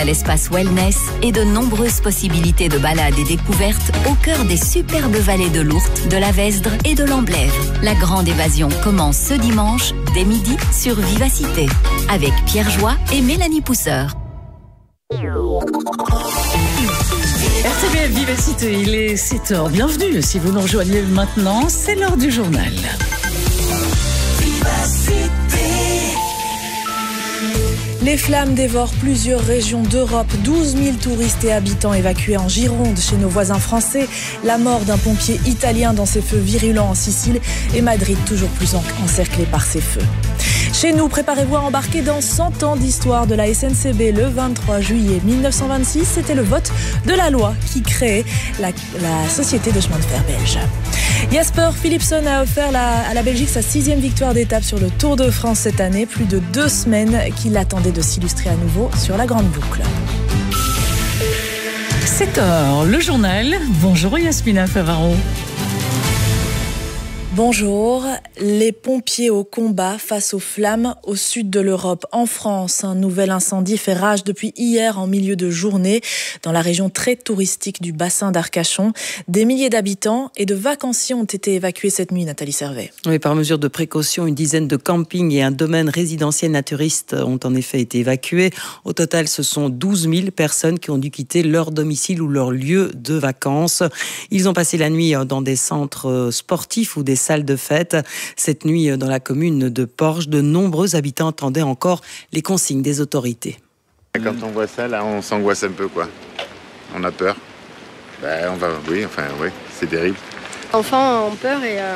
à l'espace wellness et de nombreuses possibilités de balades et découvertes au cœur des superbes vallées de l'Ourthe, de la Vesdre et de l'Amblève. La grande évasion commence ce dimanche, dès midi, sur Vivacité, avec Pierre Joie et Mélanie Pousseur. RTBF Vivacité, il est 7h. Bienvenue si vous nous rejoignez maintenant, c'est l'heure du journal. Les flammes dévorent plusieurs régions d'Europe. 12 000 touristes et habitants évacués en Gironde. Chez nos voisins français, la mort d'un pompier italien dans ces feux virulents en Sicile et Madrid toujours plus encerclé par ces feux. Chez nous, préparez-vous à embarquer dans 100 ans d'histoire de la SNCB. Le 23 juillet 1926, c'était le vote de la loi qui créait la Société de chemin de fer belge. Jasper Philipsen a offert à la Belgique sa 6e victoire d'étape sur le Tour de France cette année. Plus de 2 semaines qu'il attendait de s'illustrer à nouveau sur la grande boucle. 7h, le journal. Bonjour Yasmina Favaro. Bonjour, les pompiers au combat face aux flammes au sud de l'Europe. En France, un nouvel incendie fait rage depuis hier en milieu de journée dans la région très touristique du bassin d'Arcachon. Des milliers d'habitants et de vacanciers ont été évacués cette nuit, Nathalie Servet. Oui, par mesure de précaution, une dizaine de campings et un domaine résidentiel naturiste ont en effet été évacués. Au total, ce sont 12 000 personnes qui ont dû quitter leur domicile ou leur lieu de vacances. Ils ont passé la nuit dans des centres sportifs ou des salles de fête. Cette nuit, dans la commune de Porges, de nombreux habitants attendaient encore les consignes des autorités. Quand on voit ça, là, on s'angoisse un peu, quoi. On a peur. Oui, c'est terrible. Enfants ont peur et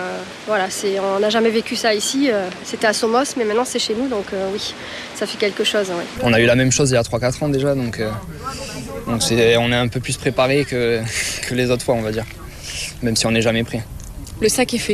on n'a jamais vécu ça ici. C'était à Somos, mais maintenant c'est chez nous, donc oui, ça fait quelque chose. Ouais. On a eu la même chose il y a 3-4 ans déjà, donc on est un peu plus préparé que les autres fois, on va dire, même si on n'est jamais prêt. Le sac est fait.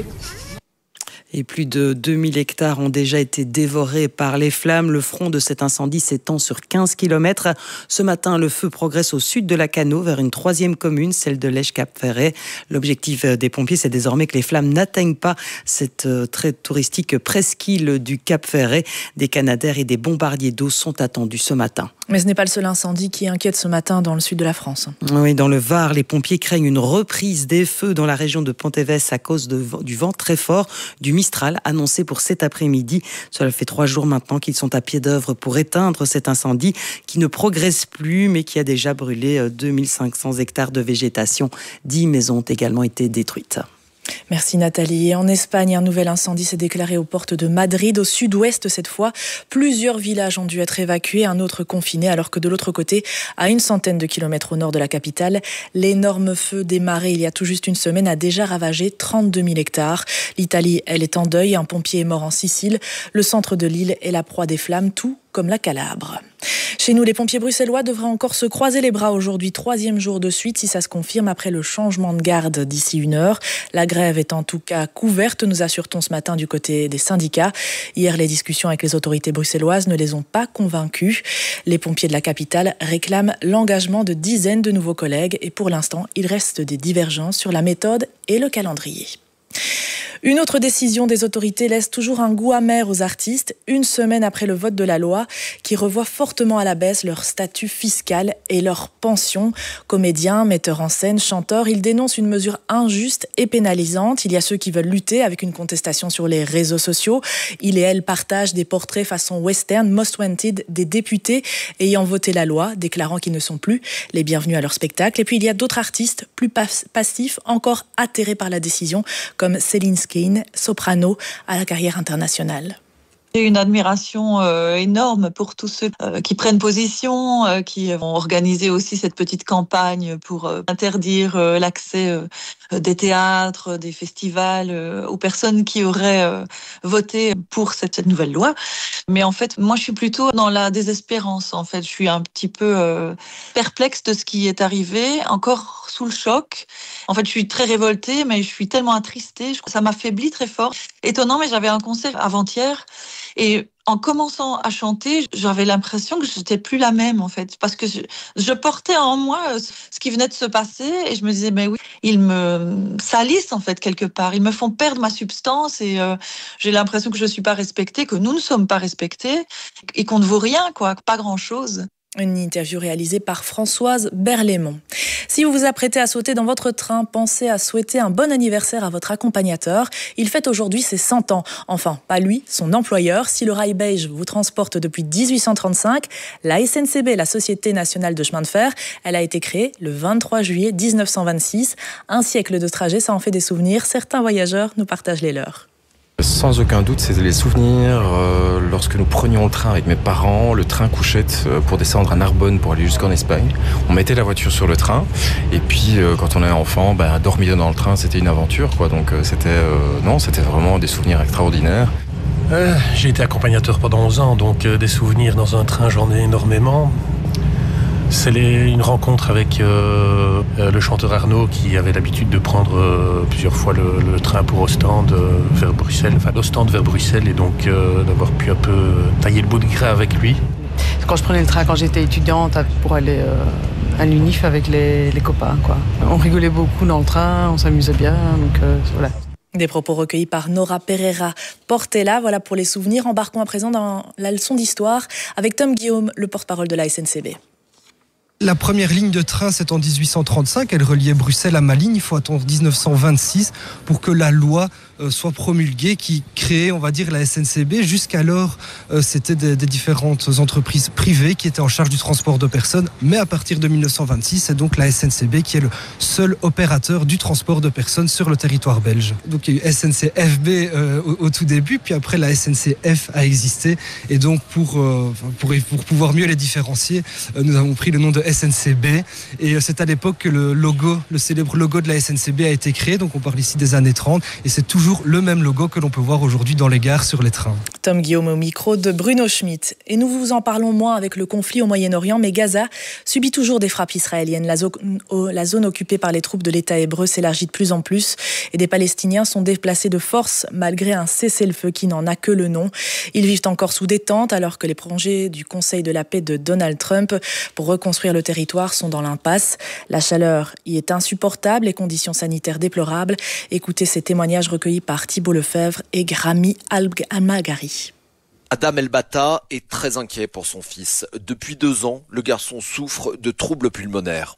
Et plus de 2000 hectares ont déjà été dévorés par les flammes. Le front de cet incendie s'étend sur 15 km. Ce matin, le feu progresse au sud de la Cano vers une 3e commune, celle de Lèche-Cap-Ferret. L'objectif des pompiers, c'est désormais que les flammes n'atteignent pas cette très touristique presqu'île du Cap-Ferret. Des canadaires et des bombardiers d'eau sont attendus ce matin. Mais ce n'est pas le seul incendie qui inquiète ce matin dans le sud de la France. Oui, dans le Var, les pompiers craignent une reprise des feux dans la région de Ponteves à cause du vent très fort du Mistral annoncé pour cet après-midi. Cela fait 3 jours maintenant qu'ils sont à pied d'œuvre pour éteindre cet incendie qui ne progresse plus mais qui a déjà brûlé 2500 hectares de végétation. 10 maisons ont également été détruites. Merci Nathalie. Et en Espagne, un nouvel incendie s'est déclaré aux portes de Madrid, au sud-ouest cette fois. Plusieurs villages ont dû être évacués, un autre confiné, alors que de l'autre côté, à une centaine de kilomètres au nord de la capitale, l'énorme feu démarré il y a tout juste une semaine a déjà ravagé 32 000 hectares. L'Italie, elle est en deuil. Un pompier est mort en Sicile. Le centre de l'île est la proie des flammes, tout comme la Calabre. Chez nous, les pompiers bruxellois devraient encore se croiser les bras aujourd'hui, 3e jour de suite, si ça se confirme après le changement de garde d'ici 1 heure. La grève est en tout cas couverte, nous assure-t-on ce matin du côté des syndicats. Hier, les discussions avec les autorités bruxelloises ne les ont pas convaincus. Les pompiers de la capitale réclament l'engagement de dizaines de nouveaux collègues et pour l'instant, il reste des divergences sur la méthode et le calendrier. Une autre décision des autorités laisse toujours un goût amer aux artistes, 1 semaine après le vote de la loi qui revoit fortement à la baisse leur statut fiscal et leur pension. Comédiens, metteurs en scène, chanteurs, ils dénoncent une mesure injuste et pénalisante. Il y a ceux qui veulent lutter avec une contestation sur les réseaux sociaux. Ils et elles partagent des portraits façon western, most wanted, des députés ayant voté la loi, déclarant qu'ils ne sont plus les bienvenus à leur spectacle. Et puis il y a d'autres artistes plus passifs, encore atterrés par la décision, comme Céline Skein, soprano à la carrière internationale. J'ai une admiration énorme pour tous ceux qui prennent position, qui ont organisé aussi cette petite campagne pour interdire l'accès des théâtres, des festivals aux personnes qui auraient voté pour cette nouvelle loi. Mais en fait, moi, je suis plutôt dans la désespérance. En fait, je suis un petit peu perplexe de ce qui est arrivé, encore sous le choc. En fait, je suis très révoltée, mais je suis tellement attristée. Ça m'affaiblit très fort. Étonnant, mais j'avais un concert avant-hier. Et en commençant à chanter, j'avais l'impression que j'étais plus la même, en fait. Parce que je portais en moi ce qui venait de se passer et je me disais, mais oui, ils me salissent, en fait, quelque part. Ils me font perdre ma substance et j'ai l'impression que je suis pas respectée, que nous ne sommes pas respectés et qu'on ne vaut rien, quoi, pas grand-chose. Une interview réalisée par Françoise Berlaymont. Si vous vous apprêtez à sauter dans votre train, pensez à souhaiter un bon anniversaire à votre accompagnateur. Il fête aujourd'hui ses 100 ans. Enfin, pas lui, son employeur. Si le rail belge vous transporte depuis 1835, la SNCB, la Société nationale de chemin de fer, elle a été créée le 23 juillet 1926. Un siècle de trajet, ça en fait des souvenirs. Certains voyageurs nous partagent les leurs. Sans aucun doute, c'est les souvenirs. Lorsque nous prenions le train avec mes parents, le train couchette pour descendre à Narbonne pour aller jusqu'en Espagne. On mettait la voiture sur le train et puis quand on est enfant, dormir dans le train, c'était une aventure, quoi. Donc c'était vraiment des souvenirs extraordinaires. J'ai été accompagnateur pendant 11 ans, donc des souvenirs dans un train, j'en ai énormément. C'est une rencontre avec le chanteur Arnaud qui avait l'habitude de prendre plusieurs fois le train pour Ostende vers Bruxelles, enfin d'Ostende vers Bruxelles, et donc d'avoir pu un peu tailler le bout de gras avec lui. Quand je prenais le train quand j'étais étudiante pour aller à l'UNIF avec les copains, quoi. On rigolait beaucoup dans le train, on s'amusait bien, donc voilà. Des propos recueillis par Nora Pereira Portela. Voilà pour les souvenirs. Embarquons à présent dans la leçon d'histoire avec Tom Guillaume, le porte-parole de la SNCB. La première ligne de train, c'est en 1835. Elle reliait Bruxelles à Malines. Il faut attendre 1926 pour que la loi soit promulguée qui créait, on va dire, la SNCB. Jusqu'alors, c'était des différentes entreprises privées qui étaient en charge du transport de personnes. Mais à partir de 1926, c'est donc la SNCB qui est le seul opérateur du transport de personnes sur le territoire belge. Donc il y a eu SNCFB au tout début, puis après la SNCF a existé. Et donc pour pouvoir mieux les différencier, nous avons pris le nom de SNCB. Et c'est à l'époque que le célèbre logo de la SNCB a été créé. Donc on parle ici des années 30. Et c'est toujours le même logo que l'on peut voir aujourd'hui dans les gares sur les trains. Tom Guillaume au micro de Bruno Schmitt. Et nous vous en parlons moins avec le conflit au Moyen-Orient, mais Gaza subit toujours des frappes israéliennes. La zone occupée par les troupes de l'État hébreu s'élargit de plus en plus et des Palestiniens sont déplacés de force malgré un cessez-le-feu qui n'en a que le nom. Ils vivent encore sous détente alors que les projets du Conseil de la paix de Donald Trump pour reconstruire le territoire sont dans l'impasse. La chaleur y est insupportable, les conditions sanitaires déplorables. Écoutez ces témoignages recueillis par Thibault Lefebvre et Grami Almagari. Adam El-Bata est très inquiet pour son fils. Depuis 2 ans, le garçon souffre de troubles pulmonaires.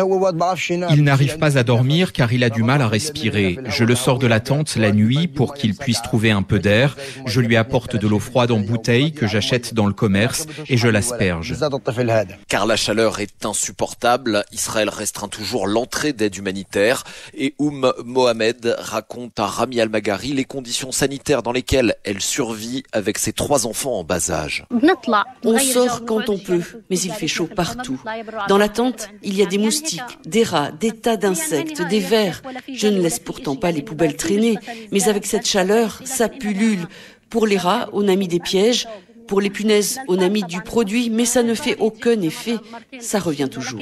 Il n'arrive pas à dormir car il a du mal à respirer. Je le sors de la tente la nuit pour qu'il puisse trouver un peu d'air. Je lui apporte de l'eau froide en bouteille que j'achète dans le commerce et je l'asperge. Car la chaleur est insupportable, Israël restreint toujours l'entrée d'aide humanitaire et Mohamed raconte à Rami Almagari les conditions sanitaires dans lesquelles elle survit avec ses 3 enfants en bas âge. On sort quand on peut, mais il fait chaud partout. Dans la tente, il y a des moustiques, des rats, des tas d'insectes, des vers. Je ne laisse pourtant pas les poubelles traîner, mais avec cette chaleur, ça pullule. Pour les rats, on a mis des pièges. Pour les punaises, on a mis du produit, mais ça ne fait aucun effet. Ça revient toujours.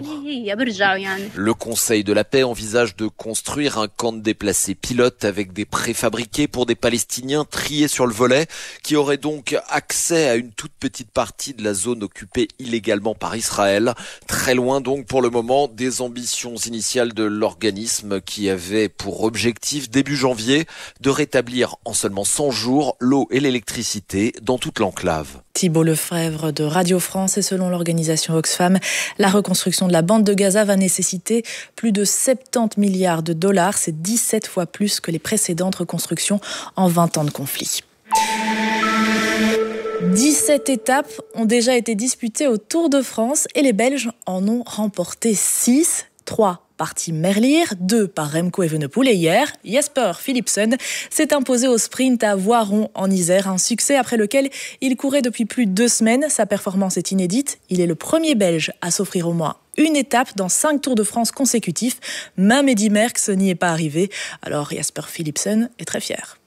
Le Conseil de la paix envisage de construire un camp de déplacés pilotes avec des préfabriqués pour des Palestiniens triés sur le volet, qui auraient donc accès à une toute petite partie de la zone occupée illégalement par Israël. Très loin donc pour le moment des ambitions initiales de l'organisme qui avait pour objectif début janvier de rétablir en seulement 100 jours l'eau et l'électricité dans toute l'enclave. Thibault Lefebvre de Radio France et selon l'organisation Oxfam, la reconstruction de la bande de Gaza va nécessiter plus de 70 milliards de dollars. C'est 17 fois plus que les précédentes reconstructions en 20 ans de conflit. 17 étapes ont déjà été disputées au Tour de France et les Belges en ont remporté 6, 3 par Tim Merlier, 2 par Remco Evenepoel et hier, Jasper Philipsen s'est imposé au sprint à Voiron en Isère, un succès après lequel il courait depuis plus de 2 semaines. Sa performance est inédite, il est le premier Belge à s'offrir au moins une étape dans 5 Tours de France consécutifs. Même Eddy Merckx n'y est pas arrivé, alors Jasper Philipsen est très fier.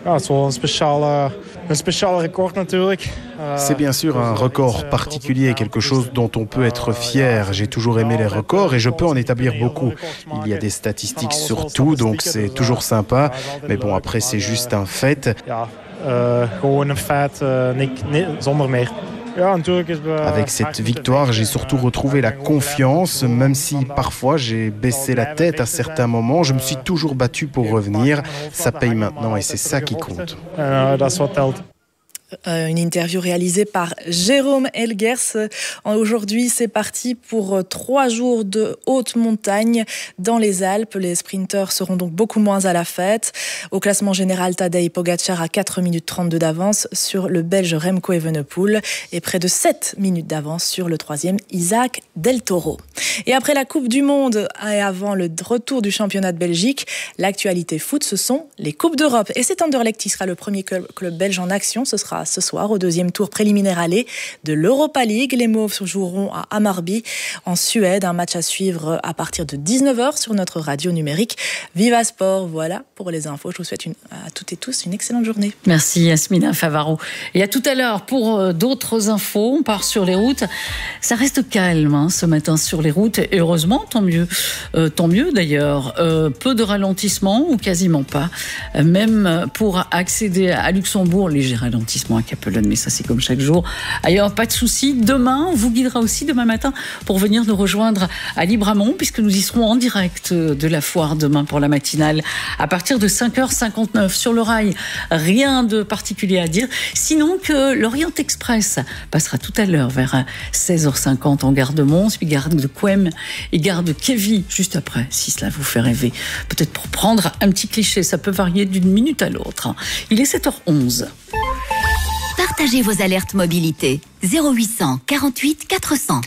C'est bien sûr un record particulier, quelque chose dont on peut être fier. J'ai toujours aimé les records et je peux en établir beaucoup. Il y a des statistiques sur tout, donc c'est toujours sympa. Mais bon, après, c'est juste un fait. Avec cette victoire, j'ai surtout retrouvé la confiance, même si parfois j'ai baissé la tête à certains moments. Je me suis toujours battu pour revenir. Ça paye maintenant et c'est ça qui compte. Une interview réalisée par Jérôme Elgers. Aujourd'hui, c'est parti pour 3 jours de haute montagne dans les Alpes. Les sprinteurs seront donc beaucoup moins à la fête. Au classement général, Tadej Pogačar a 4 minutes 32 d'avance sur le Belge Remco Evenepoel et près de 7 minutes d'avance sur le 3e Isaac Del Toro. Et après la Coupe du Monde et avant le retour du championnat de Belgique, l'actualité foot, ce sont les Coupes d'Europe. Et c'est Anderlecht qui sera le premier club belge en action. Ce sera ce soir au 2e tour préliminaire aller de l'Europa League. Les Mauves joueront à Hammarby en Suède. Un match à suivre à partir de 19h sur notre radio numérique Viva Sport. Voilà pour les infos. Je vous souhaite à toutes et tous une excellente journée. Merci Yasmina Favaro. Et à tout à l'heure pour d'autres infos. On part sur les routes. Ça reste calme ce matin sur les routes. Et heureusement, tant mieux. Tant mieux d'ailleurs. Peu de ralentissement ou quasiment pas. Même pour accéder à Luxembourg, léger ralentissement à Capelone, mais ça c'est comme chaque jour. Ailleurs, pas de souci. Demain, on vous guidera aussi demain matin pour venir nous rejoindre à Libramont, puisque nous y serons en direct de la foire demain pour la matinale à partir de 5h59 sur le rail. Rien de particulier à dire, sinon que l'Orient Express passera tout à l'heure vers 16h50 en gare de Mons, puis gare de Couem et gare de Kévy juste après, si cela vous fait rêver. Peut-être pour prendre un petit cliché, ça peut varier d'une minute à l'autre. Il est 7h11. Partagez vos alertes mobilité. 0800 48 400.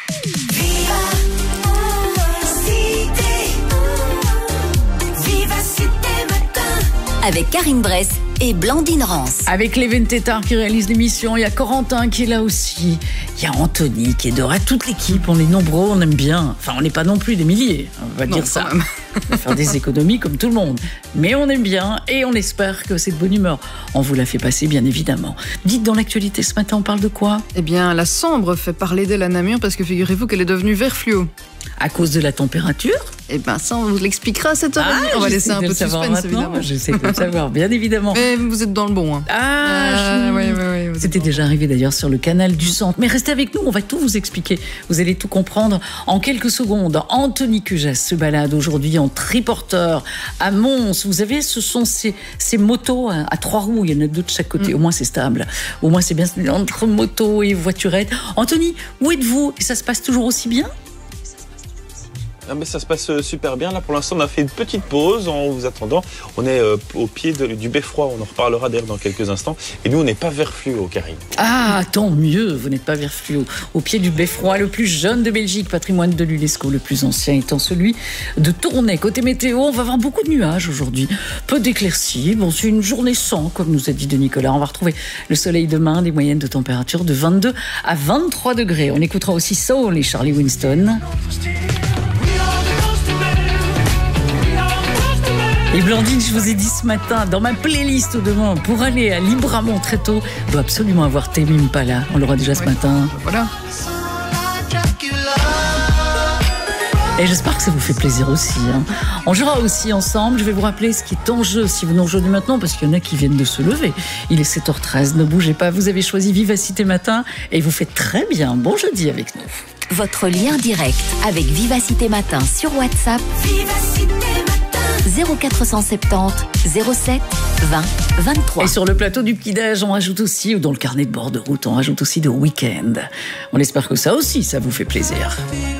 Avec Karine Bress et Blandine Rance. Avec Lévin Tétard qui réalise l'émission, il y a Corentin qui est là aussi. Il y a Anthony qui est dehors. Toute l'équipe, on est nombreux, on aime bien. Enfin, on n'est pas non plus des milliers, on va dire ça. On va faire des économies comme tout le monde. Mais on aime bien et on espère que c'est de bonne humeur. On vous la fait passer, bien évidemment. Dites, dans l'actualité ce matin, on parle de quoi ? Eh bien, la Sambre fait parler d'elle à Namur parce que figurez-vous qu'elle est devenue vert fluo. À cause de la température ? Eh bien, ça, on vous l'expliquera à 7h30. On va laisser un peu de suspense, évidemment. J'essaie de le savoir, bien évidemment. Mais vous êtes dans le bon. Hein. Oui. C'était déjà arrivé d'ailleurs sur le canal du Centre. Mais restez avec nous, on va tout vous expliquer. Vous allez tout comprendre en quelques secondes. Anthony Cujas se balade aujourd'hui en triporteur à Mons. Vous savez, ce sont ces motos à 3 roues. Il y en a 2 de chaque côté. Au moins, c'est stable. Au moins, c'est bien entre moto et voiturette. Anthony, où êtes-vous ? Et ça se passe toujours aussi bien ? Ah mais ça se passe super bien. Là, pour l'instant, on a fait une petite pause en vous attendant. On est au pied du beffroi. On en reparlera d'ailleurs dans quelques instants. Et nous, on n'est pas vert fluo, Karine. Ah, tant mieux, vous n'êtes pas vert fluo. Au pied du beffroi, le plus jeune de Belgique, patrimoine de l'UNESCO, le plus ancien étant celui de Tournai. Côté météo, on va avoir beaucoup de nuages aujourd'hui. Peu d'éclaircies. Bon, c'est une journée sans, comme nous a dit Denis Collard. On va retrouver le soleil demain, des moyennes de température de 22 à 23 degrés. On écoutera aussi Soul et Charlie Winston. Et Blandine, je vous ai dit ce matin, dans ma playlist demain, pour aller à Libramont très tôt, je dois absolument avoir Tame Impala. On l'aura déjà ce matin. Voilà. Et j'espère que ça vous fait plaisir aussi. On jouera aussi ensemble. Je vais vous rappeler ce qui est en jeu si vous nous rejoignez maintenant, parce qu'il y en a qui viennent de se lever. Il est 7h13, ne bougez pas. Vous avez choisi Vivacité Matin et vous faites très bien. Bon jeudi avec nous. Votre lien direct avec Vivacité Matin sur WhatsApp. Vivacité Matin. 0470 07 20 23. Et sur le plateau du petit-déj, on rajoute aussi, ou dans le carnet de bord de route, on rajoute aussi de week-end. On espère que ça aussi, ça vous fait plaisir.